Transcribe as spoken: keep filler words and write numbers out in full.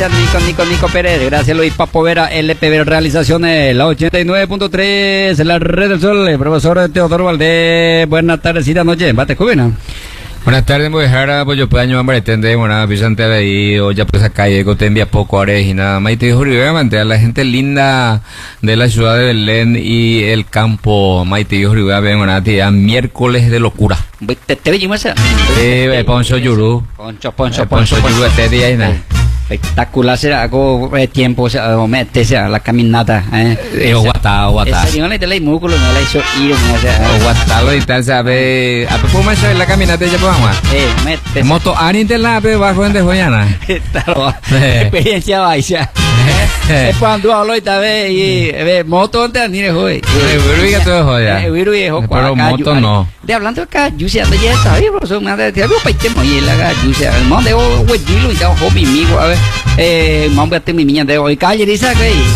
gracias Nico, Nico, Nico Pérez, gracias Luis Papo Vera, L P B Realizaciones, la ochenta y nueve punto tres, la Red del Sol, el profesor Teodoro Valdés, buenas tardes y noches, bate cubina. Buenas tardes, mujer, pues yo puedo año hombre, tende, bueno, Vicente de ahí, o ya pues acá llego, te envía poco ares y nada más, y te dijo, a la gente linda de la ciudad de Belén y el campo, Maite dijo, bueno, tía, miércoles de locura. ¿Te te veis más? Eh, Poncho Yuru. Poncho, Poncho, Poncho Yuru, este día y nada. Espectacular será, hago eh, tiempo, o sea, o meterse a la caminata, eh. Eh, o guata, o guata. Esa no le da el músculo, no le hizo ir, o sea. O guata, lo y tal, sabe, a poco más la caminata ya podemos. Eh, métese. Moto, ahorita la pe bajo en de Joyana. Claro, experiencia baixa. Es cuando hablo y tal vez, y ve, moto antes ni de hoy. Eh, Viru y todo es joya. Eh, Viru y joya. Pero moto no. De hablando acá, yo sé, anda ya está, pero son nada, te había paite muy la acá, yo sé, el monde o güey, dilo y tal, hobby, amigo, a ver, eh, mambo, te mi niña de hoy, calle, dice que